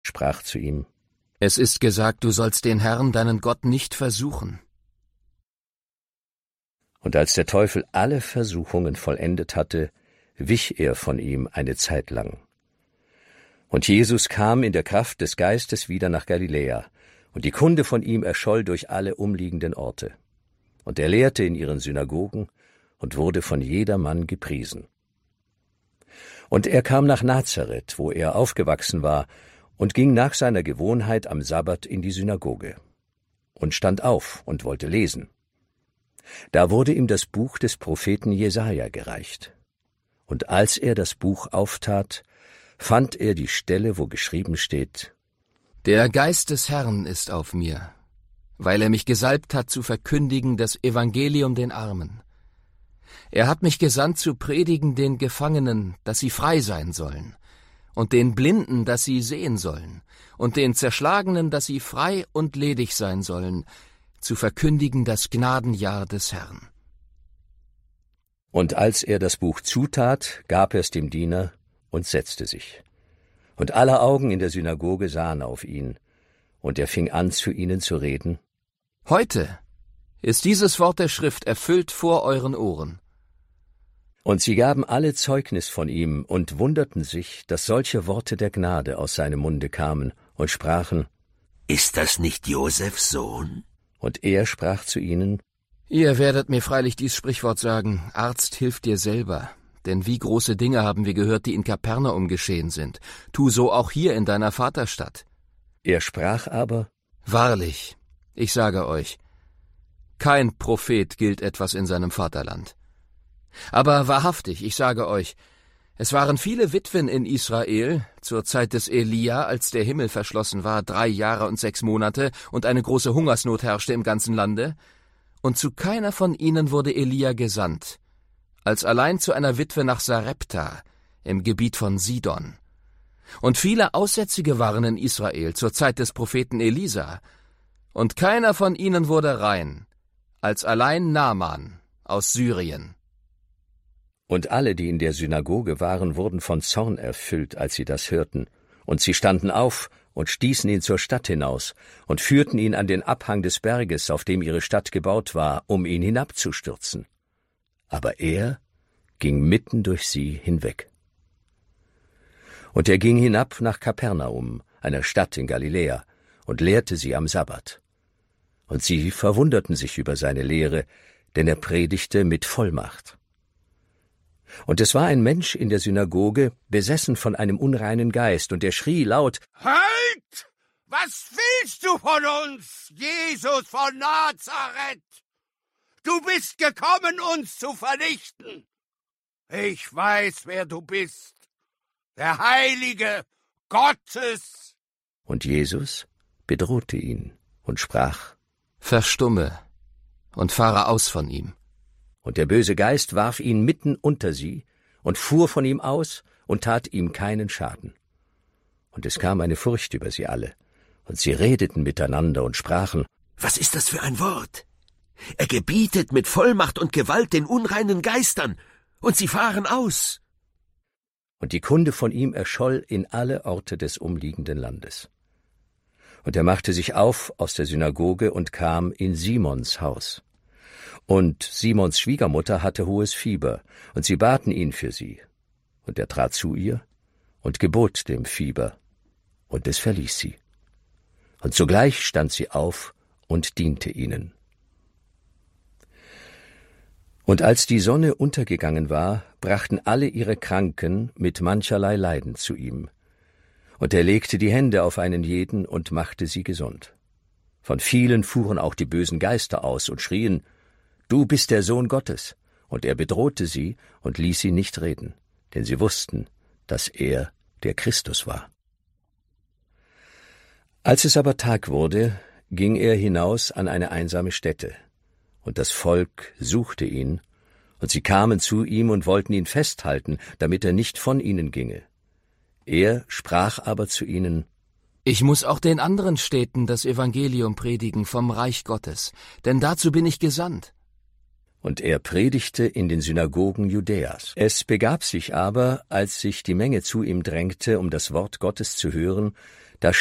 sprach zu ihm: Es ist gesagt, du sollst den Herrn, deinen Gott, nicht versuchen. Und als der Teufel alle Versuchungen vollendet hatte, wich er von ihm eine Zeit lang. Und Jesus kam in der Kraft des Geistes wieder nach Galiläa, und die Kunde von ihm erscholl durch alle umliegenden Orte. Und er lehrte in ihren Synagogen und wurde von jedermann gepriesen. Und er kam nach Nazareth, wo er aufgewachsen war, und ging nach seiner Gewohnheit am Sabbat in die Synagoge und stand auf und wollte lesen. Da wurde ihm das Buch des Propheten Jesaja gereicht. Und als er das Buch auftat, fand er die Stelle, wo geschrieben steht: Der Geist des Herrn ist auf mir, weil er mich gesalbt hat, zu verkündigen das Evangelium den Armen. Er hat mich gesandt, zu predigen den Gefangenen, dass sie frei sein sollen, und den Blinden, dass sie sehen sollen, und den Zerschlagenen, dass sie frei und ledig sein sollen, zu verkündigen das Gnadenjahr des Herrn. Und als er das Buch zutat, gab er es dem Diener und setzte sich. Und alle Augen in der Synagoge sahen auf ihn, und er fing an, zu ihnen zu reden: Heute ist dieses Wort der Schrift erfüllt vor euren Ohren. Und sie gaben alle Zeugnis von ihm und wunderten sich, dass solche Worte der Gnade aus seinem Munde kamen, und sprachen: Ist das nicht Josefs Sohn? Und er sprach zu ihnen: Ihr werdet mir freilich dies Sprichwort sagen: Arzt, hilf dir selber. Denn wie große Dinge haben wir gehört, die in Kapernaum geschehen sind. Tu so auch hier in deiner Vaterstadt. Er sprach aber: Wahrlich, ich sage euch, kein Prophet gilt etwas in seinem Vaterland. Aber wahrhaftig, ich sage euch, es waren viele Witwen in Israel zur Zeit des Elia, als der Himmel verschlossen war, 3 Jahre und 6 Monate, und eine große Hungersnot herrschte im ganzen Lande, und zu keiner von ihnen wurde Elia gesandt, als allein zu einer Witwe nach Sarepta im Gebiet von Sidon. Und viele Aussätzige waren in Israel zur Zeit des Propheten Elisa, und keiner von ihnen wurde rein, als allein Naaman aus Syrien. Und alle, die in der Synagoge waren, wurden von Zorn erfüllt, als sie das hörten. Und sie standen auf und stießen ihn zur Stadt hinaus und führten ihn an den Abhang des Berges, auf dem ihre Stadt gebaut war, um ihn hinabzustürzen. Aber er ging mitten durch sie hinweg. Und er ging hinab nach Kapernaum, einer Stadt in Galiläa, und lehrte sie am Sabbat. Und sie verwunderten sich über seine Lehre, denn er predigte mit Vollmacht. Und es war ein Mensch in der Synagoge, besessen von einem unreinen Geist, und er schrie laut: Halt! Was willst du von uns, Jesus von Nazareth? Du bist gekommen, uns zu vernichten. Ich weiß, wer du bist, der Heilige Gottes. Und Jesus bedrohte ihn und sprach: Verstumme und fahre aus von ihm. Und der böse Geist warf ihn mitten unter sie und fuhr von ihm aus und tat ihm keinen Schaden. Und es kam eine Furcht über sie alle, und sie redeten miteinander und sprachen: Was ist das für ein Wort? Er gebietet mit Vollmacht und Gewalt den unreinen Geistern, und sie fahren aus. Und die Kunde von ihm erscholl in alle Orte des umliegenden Landes. Und er machte sich auf aus der Synagoge und kam in Simons Haus. Und Simons Schwiegermutter hatte hohes Fieber, und sie baten ihn für sie. Und er trat zu ihr und gebot dem Fieber, und es verließ sie. Und sogleich stand sie auf und diente ihnen. Und als die Sonne untergegangen war, brachten alle ihre Kranken mit mancherlei Leiden zu ihm. Und er legte die Hände auf einen jeden und machte sie gesund. Von vielen fuhren auch die bösen Geister aus und schrien: Du bist der Sohn Gottes. Und er bedrohte sie und ließ sie nicht reden, denn sie wussten, dass er der Christus war. Als es aber Tag wurde, ging er hinaus an eine einsame Stätte. Und das Volk suchte ihn, und sie kamen zu ihm und wollten ihn festhalten, damit er nicht von ihnen ginge. Er sprach aber zu ihnen: Ich muss auch den anderen Städten das Evangelium predigen vom Reich Gottes, denn dazu bin ich gesandt. Und er predigte in den Synagogen Judäas. Es begab sich aber, als sich die Menge zu ihm drängte, um das Wort Gottes zu hören,